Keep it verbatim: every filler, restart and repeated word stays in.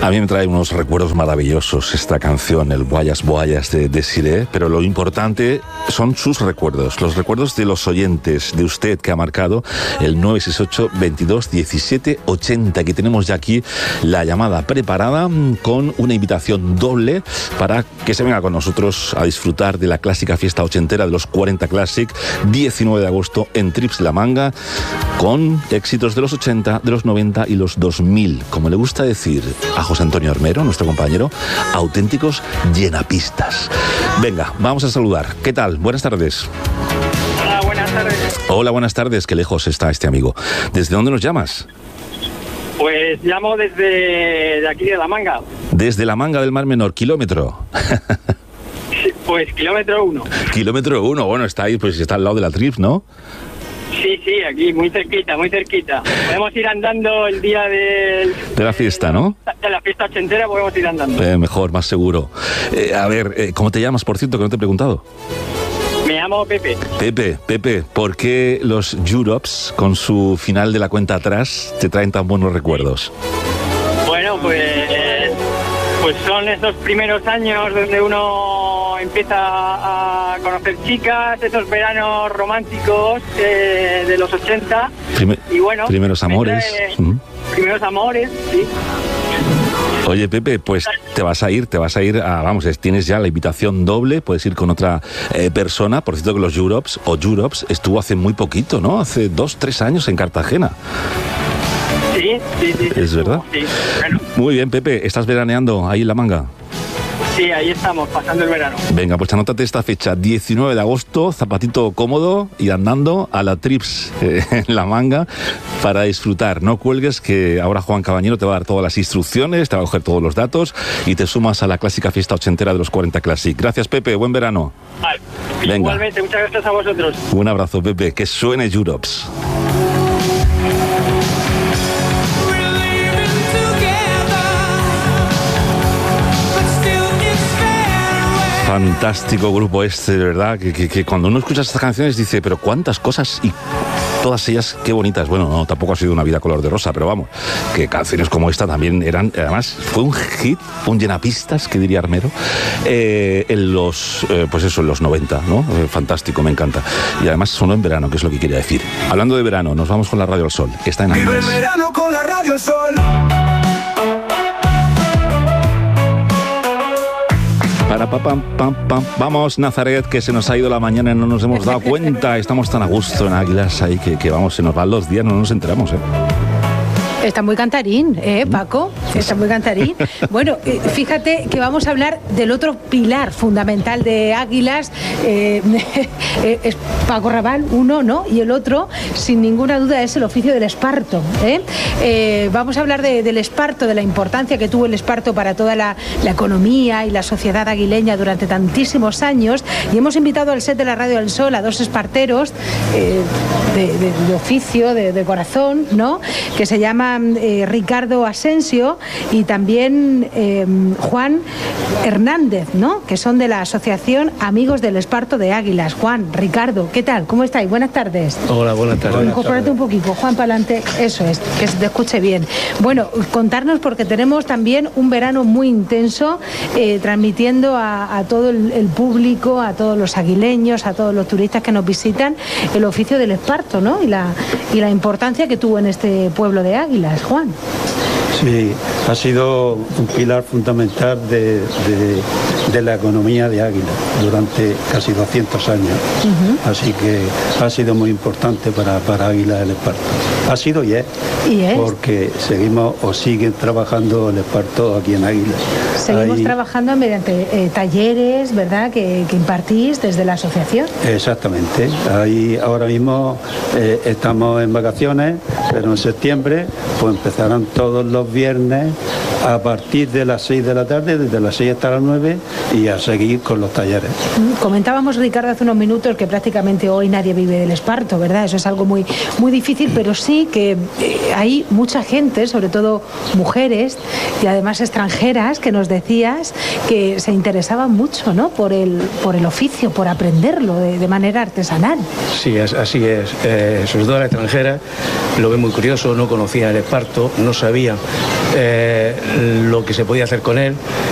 A mí me trae unos recuerdos maravillosos esta canción, el Boyas Boyas de Desiree, pero lo importante son sus recuerdos, los recuerdos de los oyentes, de usted que ha marcado el nueve seis ocho, veintidós, diecisiete, ochenta, que tenemos ya aquí la llamada preparada con una invitación doble para que se venga con nosotros a disfrutar de la clásica fiesta ochentera de los cuarenta Classic, diecinueve de agosto en Trips La Manga, con éxitos de los ochenta, de los noventa y los dos mil, como le gusta decir a José Antonio Armero, nuestro compañero, auténticos llenapistas. Venga, vamos a saludar. ¿Qué tal? Buenas tardes. Hola, buenas tardes. Hola, buenas tardes. Qué lejos está este amigo. ¿Desde dónde nos llamas? Pues llamo desde de aquí de La Manga. Desde La Manga del Mar Menor, kilómetro. Pues kilómetro uno. Kilómetro uno, bueno, está ahí, pues está al lado de la Trips, ¿no? Sí, sí, aquí, muy cerquita, muy cerquita. Podemos ir andando el día del, de la fiesta, ¿no? De la fiesta ochentera podemos ir andando. Eh, mejor, más seguro. Eh, a ver, eh, ¿cómo te llamas, por cierto, que no te he preguntado? Me llamo Pepe. Pepe, Pepe, ¿por qué los Europs, con su final de la cuenta atrás, te traen tan buenos recuerdos? Bueno, pues, pues son esos primeros años donde uno empieza a conocer chicas, esos veranos románticos eh, de los ochenta. Primer, y bueno, primeros amores. Trae, uh-huh. Primeros amores, sí. Oye, Pepe, pues te vas a ir, te vas a ir a, vamos, tienes ya la invitación doble, puedes ir con otra eh, persona. Por cierto que los Europs, o Europs, estuvo hace muy poquito, ¿no? Hace dos, tres años en Cartagena. Sí, sí, sí. ¿Es sí, verdad? Sí. Bueno. Muy bien, Pepe, ¿estás veraneando ahí en La Manga? Sí, ahí estamos, pasando el verano. Venga, pues anótate esta fecha, diecinueve de agosto, zapatito cómodo y andando a la Trips eh, en La Manga para disfrutar. No cuelgues, que ahora Juan Cabañero te va a dar todas las instrucciones, te va a coger todos los datos y te sumas a la clásica fiesta ochentera de los cuarenta Classic. Gracias, Pepe, buen verano. Vale. Venga. Igualmente, muchas gracias a vosotros. Un abrazo, Pepe, que suene Europs. Fantástico grupo este, de verdad, que, que, que cuando uno escucha estas canciones dice, pero cuántas cosas y todas ellas qué bonitas. Bueno, no, tampoco ha sido una vida color de rosa, pero vamos, que canciones como esta también eran, además fue un hit, un llenapistas, que diría Armero, eh, en los, eh, pues eso, en los noventa, ¿no? Eh, fantástico, me encanta. Y además sonó en verano, que es lo que quería decir. Hablando de verano, nos vamos con la Radio al Sol, que está en Águilas. Vive el verano con la Radio al Sol. Para, pa, pam, pam, pam. Vamos, Nazaret, que se nos ha ido la mañana y no nos hemos dado cuenta. Estamos tan a gusto en Águilas ahí que, que vamos, se nos van los días, no nos enteramos, ¿eh? Está muy cantarín, ¿eh, Paco? Está muy cantarín. Bueno, eh, fíjate que vamos a hablar del otro pilar fundamental de Águilas. Eh, eh, es Paco Rabanne, uno, ¿no? Y el otro, sin ninguna duda, es el oficio del esparto. ¿eh? Eh, vamos a hablar de, del esparto, de la importancia que tuvo el esparto para toda la, la economía y la sociedad aguileña durante tantísimos años. Y hemos invitado al set de la Radio del Sol a dos esparteros eh, de, de, de oficio, de, de corazón, ¿no? Que se llaman Eh, Ricardo Asensio y también eh, Juan Hernández, ¿no? Que son de la Asociación Amigos del Esparto de Águilas. Juan, Ricardo, ¿qué tal? ¿Cómo estáis? Buenas tardes. Hola, buenas tardes. Incorpórate un poquito, Juan, para adelante. Eso es, que se te escuche bien. Bueno, contarnos, porque tenemos también un verano muy intenso, eh, transmitiendo a, a todo el, el público, a todos los aguileños, a todos los turistas que nos visitan, el oficio del esparto, ¿no? Y la, y la importancia que tuvo en este pueblo de Águilas. Juan. Sí, ha sido un pilar fundamental de, de, de la economía de Águila durante casi doscientos años. Uh-huh. Así que ha sido muy importante para, para Águila el esparto. Ha sido y es, ¿Y es? porque seguimos o siguen trabajando el esparto aquí en Águila. Seguimos Ahí, trabajando mediante eh, talleres, ¿verdad?, que, que impartís desde la asociación. Exactamente. Ahí ahora mismo eh, estamos en vacaciones, pero en septiembre pues empezarán todos los viernes a partir de las seis de la tarde, desde las seis hasta las nueve, y a seguir con los talleres. Comentábamos, Ricardo, hace unos minutos que prácticamente hoy nadie vive del esparto, ¿verdad? Eso es algo muy, muy difícil, pero sí que eh, hay mucha gente, sobre todo mujeres y además extranjeras, que nos decías que se interesaban mucho, ¿no?, por el, por el oficio, por aprenderlo de, de manera artesanal. Sí, es, así es. Eh, sobre todo la extranjera lo ve muy curioso, no conocía el esparto, no sabía eh, lo que se podía hacer con él